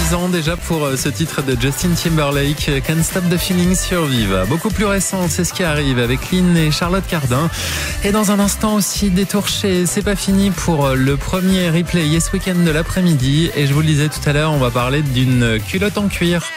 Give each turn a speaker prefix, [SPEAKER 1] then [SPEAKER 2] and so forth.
[SPEAKER 1] 10 ans déjà pour ce titre de Justin Timberlake, Can't Stop the Feeling sur Vive. Beaucoup plus récent, c'est ce qui arrive avec Lynn et Charlotte Cardin. Et dans un instant aussi, détour chez C'est pas fini pour le premier replay Yes Weekend de l'après-midi. Et je vous le disais tout à l'heure, on va parler d'une culotte en cuir.